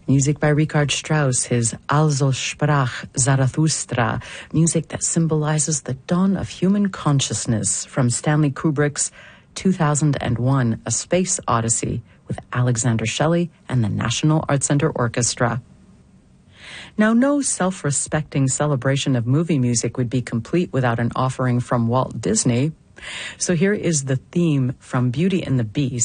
Music by Richard Strauss, his Also sprach Zarathustra, music that symbolizes the dawn of human consciousness, from Stanley Kubrick's 2001 A Space Odyssey with Alexander Shelley and the National Art Center Orchestra. Now, no self-respecting celebration of movie music would be complete without an offering from Walt Disney. So here is the theme from Beauty and the Beast.